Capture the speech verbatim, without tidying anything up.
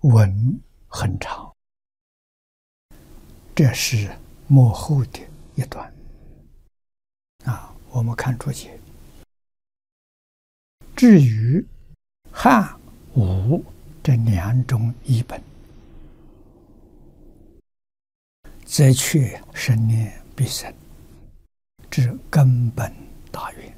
文很长，这是幕后的一段啊。我们看注解。至于汉、武这两种译本，则却生念必生之根本大运。